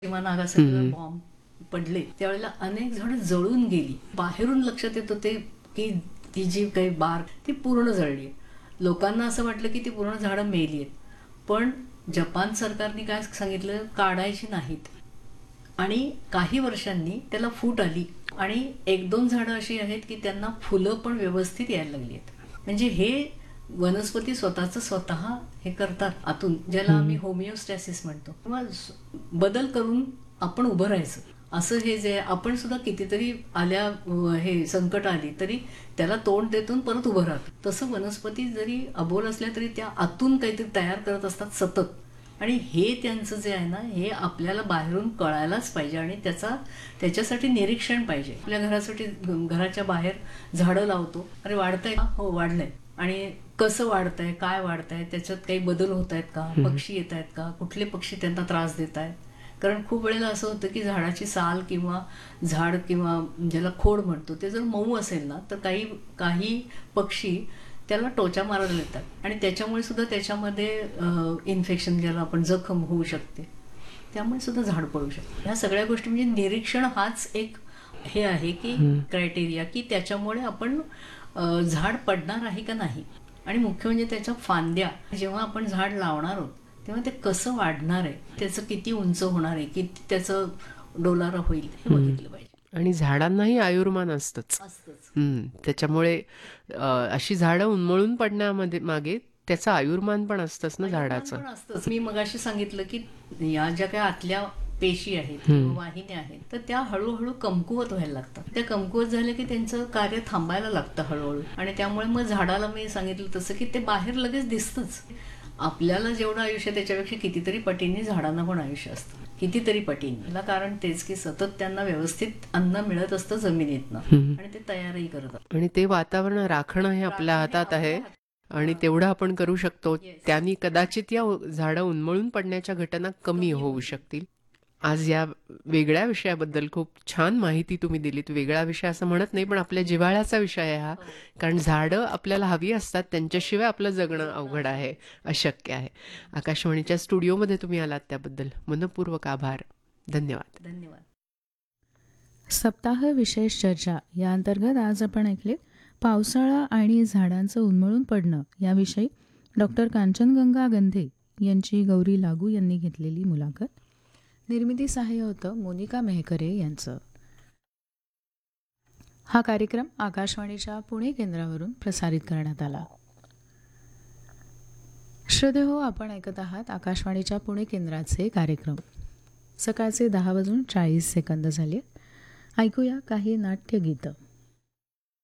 किंवा नागासाकीवर बॉम्ब पडले त्यावेळेला अनेक झाडं जळून गेली. बाहेरून लक्षात येत होते की ती जी काही बाग ती पूर्ण जळली. लोकांना असं वाटलं की ती पूर्ण झाडं मेली आहेत. पण जपान सरकारने काय सांगितलं, काढायची नाहीत. आणि काही वर्षांनी त्याला फूट आली आणि 1-2 झाडं अशी आहेत की त्यांना फुलं पण व्यवस्थित यायला लागली आहेत. म्हणजे हे वनस्पती स्वतः हे करतात आतून, ज्याला आम्ही होमिओस्टॅसिस म्हणतो. किंवा बदल करून आपण उभं राहायचं. असं हे जे आपण सुद्धा कितीतरी हे संकट आली तरी त्याला तोंड देतून परत उभं राहतो. तसं वनस्पती जरी अबोल असल्या तरी त्या आतून काहीतरी तयार करत असतात सतत. आणि हे त्यांचं जे आहे ना, हे आपल्याला बाहेरून कळायलाच पाहिजे आणि त्याच्यासाठी निरीक्षण पाहिजे. आपल्या घरासाठी घराच्या बाहेर झाडं लावतो. अरे वाढतंय का? हो वाढलंय. आणि कसं वाढतंय, काय वाढतंय, त्याच्यात काही बदल होत आहेत का, पक्षी येत आहेत का, कुठले पक्षी त्यांना त्रास देत आहेत. कारण खूप वेळेला असं होतं की झाडाची साल किंवा झाड किंवा ज्याला खोड म्हणतो ते जर मऊ असेल ना, तर काही पक्षी त्याला टोचा मारायला येतात आणि त्याच्यामुळे सुद्धा त्याच्यामध्ये इन्फेक्शन, ज्याला आपण जखम होऊ शकते. त्यामुळे सुद्धा झाड पडू शकते. ह्या सगळ्या गोष्टी म्हणजे निरीक्षण हाच एक हे आहे की क्रायटेरिया, की त्याच्यामुळे आपण झाड पडणार आहे का नाही. आणि मुख्य म्हणजे त्याच्या फांद्या जेव्हा आपण झाड लावणार आहोत तेव्हा ते कसं वाढणार आहे, त्याचं किती उंच होणार आहे, किती त्याचं डोलारा होईल हे बघितलं पाहिजे. आणि झाडांनाही आयुर्मान असतंच. त्याच्यामुळे अशी झाडं उन्मळून पडण्यामध्ये मागे त्याचं आयुर्मान पण असतंच ना झाडाचं. मी मगाशी सांगितलं की या ज्या काही आतल्या पेशी आहेत किंवा वाहिन्या आहेत तर त्या हळूहळू कमकुवत व्हायला लागतात. त्या कमकुवत झाल्या की त्यांचं कार्य थांबायला लागतं हळूहळू. आणि त्यामुळे मग झाडाला मी सांगितलं तसं की ते बाहेर लगेच दिसतंच. आपल्याला जेवढं आयुष्य त्याच्यापेक्षा कितीतरी पटींनी झाडांना पण आयुष्य असतं, कितीतरी पटींनी. याला कारण तेच की सतत त्यांना व्यवस्थित अन्न मिळत असतं जमिनीतनं आणि ते तयारही करतात. आणि ते वातावरण राखणं हे आपल्या हातात आहे आणि तेवढं आपण करू शकतो. त्यांनी कदाचित या झाडं उन्मळून पडण्याच्या घटना कमी होऊ शकतील. आज या वेगळ्या विषयाबद्दल खूप छान माहिती तुम्ही दिलीत. वेगळा विषय असं म्हणत नाही, पण आपल्या जिव्हाळ्याचा विषय आहे हा. कारण झाडं आपल्याला हवी असतात, त्यांच्याशिवाय आपलं जगणं अवघड आहे, अशक्य आहे. आकाशवाणीच्या स्टुडिओमध्ये तुम्ही आलात त्याबद्दल मनपूर्वक आभार. धन्यवाद. धन्यवाद. सप्ताह विशेष चर्चा या अंतर्गत आज आपण ऐकले पावसाळा आणि झाडांचं उन्मळून पडणं याविषयी डॉक्टर कांचनगंगा गंधे यांची गौरी लागू यांनी घेतलेली मुलाखत. निर्मिती सहाय्य होतं मोनिका मेहकरे यांचं. हा कार्यक्रम आकाशवाणीच्या पुणे केंद्रावरून प्रसारित करण्यात आला. श्रोतेहो, आपण ऐकत आहात आकाशवाणीच्या पुणे केंद्राचे कार्यक्रम. सकाळचे 10:40 झाले. ऐकूया काही नाट्यगीतं.